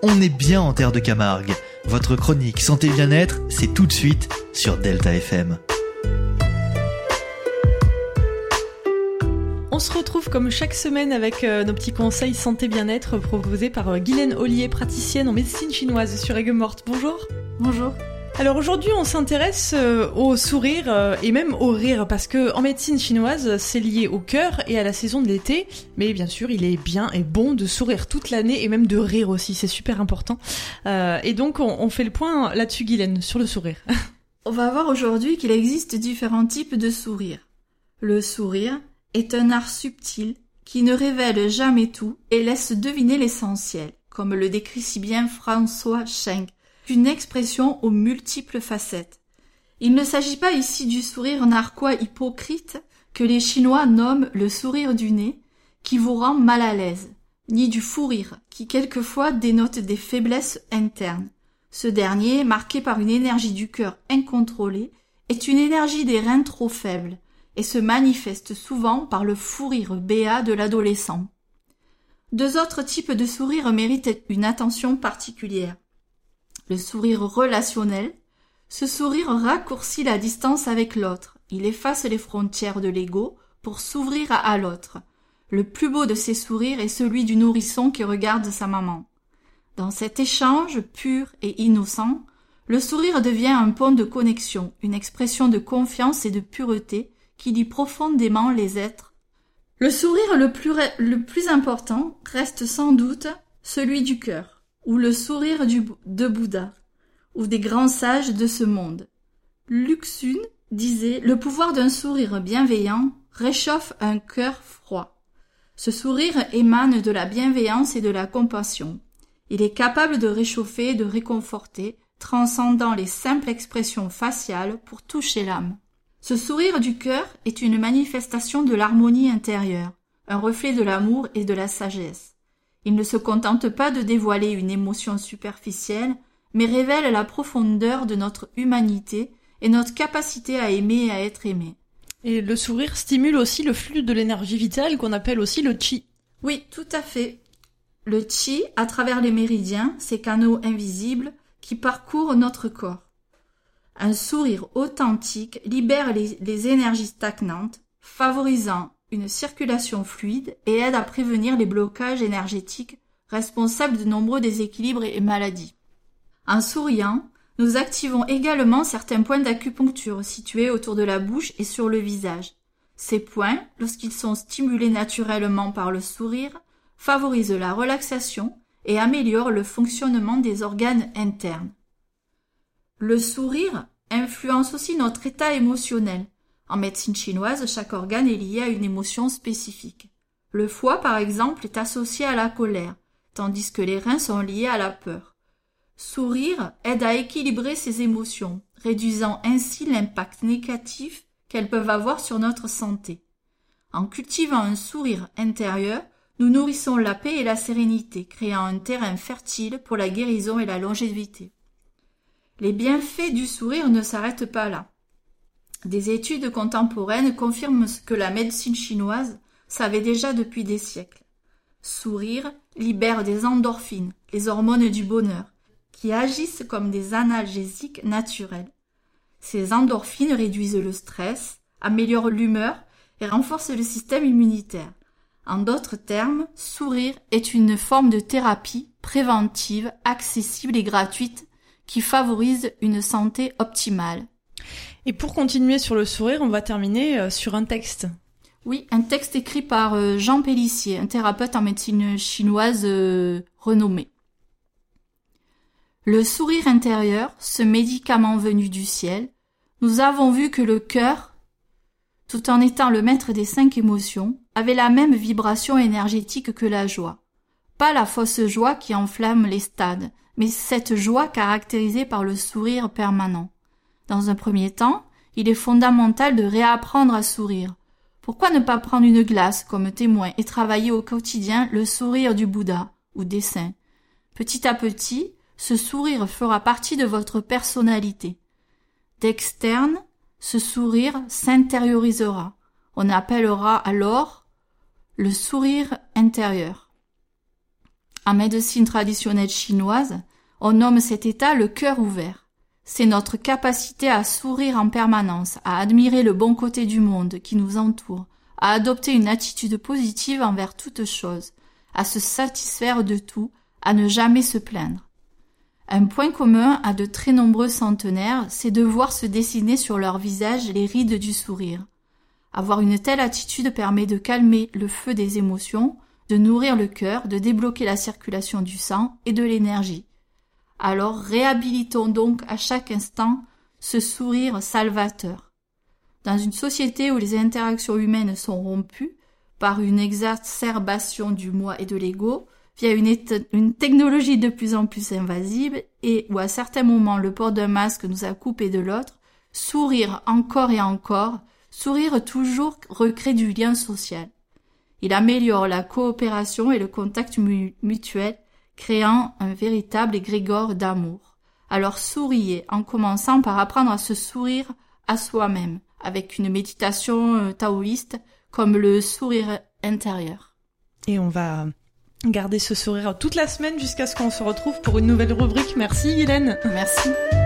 On est bien en terre de Camargue. Votre chronique Santé Bien-être, c'est tout de suite sur Delta FM. On se retrouve comme chaque semaine avec nos petits conseils santé bien-être proposés par Guylaine Ollier, praticienne en médecine chinoise sur Aigues-Mortes. Bonjour. Bonjour. Alors aujourd'hui on s'intéresse au sourire et même au rire parce que en médecine chinoise c'est lié au cœur et à la saison de l'été, mais bien sûr il est bien et bon de sourire toute l'année et même de rire aussi, c'est super important. Et donc on fait le point là-dessus Guylaine, sur le sourire. On va voir aujourd'hui qu'il existe différents types de sourire. Le sourire est un art subtil qui ne révèle jamais tout et laisse deviner l'essentiel, comme le décrit si bien François Schenk, une expression aux multiples facettes. Il ne s'agit pas ici du sourire narquois hypocrite que les Chinois nomment le sourire du nez, qui vous rend mal à l'aise, ni du fou rire, qui quelquefois dénote des faiblesses internes. Ce dernier, marqué par une énergie du cœur incontrôlée, est une énergie des reins trop faible, et se manifeste souvent par le fou rire béat de l'adolescent. Deux autres types de sourire méritent une attention particulière. Le sourire relationnel. Ce sourire raccourcit la distance avec l'autre. Il efface les frontières de l'ego pour s'ouvrir à l'autre. Le plus beau de ces sourires est celui du nourrisson qui regarde sa maman. Dans cet échange pur et innocent, le sourire devient un pont de connexion, une expression de confiance et de pureté qui lie profondément les êtres. Le sourire le plus important reste sans doute celui du cœur, ou le sourire de Bouddha, ou des grands sages de ce monde. Luxun disait « Le pouvoir d'un sourire bienveillant réchauffe un cœur froid ». Ce sourire émane de la bienveillance et de la compassion. Il est capable de réchauffer et de réconforter, transcendant les simples expressions faciales pour toucher l'âme. Ce sourire du cœur est une manifestation de l'harmonie intérieure, un reflet de l'amour et de la sagesse. Il ne se contente pas de dévoiler une émotion superficielle, mais révèle la profondeur de notre humanité et notre capacité à aimer et à être aimé. Et le sourire stimule aussi le flux de l'énergie vitale qu'on appelle aussi le qi. Oui, tout à fait. Le qi, à travers les méridiens, ces canaux invisibles qui parcourent notre corps. Un sourire authentique libère les énergies stagnantes, favorisant une circulation fluide et aide à prévenir les blocages énergétiques responsables de nombreux déséquilibres et maladies. En souriant, nous activons également certains points d'acupuncture situés autour de la bouche et sur le visage. Ces points, lorsqu'ils sont stimulés naturellement par le sourire, favorisent la relaxation et améliorent le fonctionnement des organes internes. Le sourire influence aussi notre état émotionnel. En médecine chinoise, chaque organe est lié à une émotion spécifique. Le foie, par exemple, est associé à la colère, tandis que les reins sont liés à la peur. Sourire aide à équilibrer ces émotions, réduisant ainsi l'impact négatif qu'elles peuvent avoir sur notre santé. En cultivant un sourire intérieur, nous nourrissons la paix et la sérénité, créant un terrain fertile pour la guérison et la longévité. Les bienfaits du sourire ne s'arrêtent pas là. Des études contemporaines confirment ce que la médecine chinoise savait déjà depuis des siècles. Sourire libère des endorphines, les hormones du bonheur, qui agissent comme des analgésiques naturels. Ces endorphines réduisent le stress, améliorent l'humeur et renforcent le système immunitaire. En d'autres termes, sourire est une forme de thérapie préventive, accessible et gratuite qui favorise une santé optimale. Et pour continuer sur le sourire, on va terminer sur un texte. Oui, un texte écrit par Jean Pélissier, un thérapeute en médecine chinoise renommé. Le sourire intérieur, ce médicament venu du ciel, nous avons vu que le cœur, tout en étant le maître des 5 émotions, avait la même vibration énergétique que la joie. Pas la fausse joie qui enflamme les stades, mais cette joie caractérisée par le sourire permanent. Dans un premier temps, il est fondamental de réapprendre à sourire. Pourquoi ne pas prendre une glace comme témoin et travailler au quotidien le sourire du Bouddha ou des saints? Petit à petit, ce sourire fera partie de votre personnalité. D'externe, ce sourire s'intériorisera. On appellera alors le sourire intérieur. En médecine traditionnelle chinoise, on nomme cet état le cœur ouvert. C'est notre capacité à sourire en permanence, à admirer le bon côté du monde qui nous entoure, à adopter une attitude positive envers toute chose, à se satisfaire de tout, à ne jamais se plaindre. Un point commun à de très nombreux centenaires, c'est de voir se dessiner sur leur visage les rides du sourire. Avoir une telle attitude permet de calmer le feu des émotions, de nourrir le cœur, de débloquer la circulation du sang et de l'énergie. Alors réhabilitons donc à chaque instant ce sourire salvateur. Dans une société où les interactions humaines sont rompues par une exacerbation du moi et de l'ego, via une technologie de plus en plus invasive et où à certains moments le port d'un masque nous a coupé de l'autre, sourire encore et encore, sourire toujours recrée du lien social. Il améliore la coopération et le contact mutuel, créant un véritable égrégore d'amour. Alors souriez en commençant par apprendre à se sourire à soi-même, avec une méditation taoïste comme le sourire intérieur. Et on va garder ce sourire toute la semaine jusqu'à ce qu'on se retrouve pour une nouvelle rubrique. Merci Guylaine. Merci.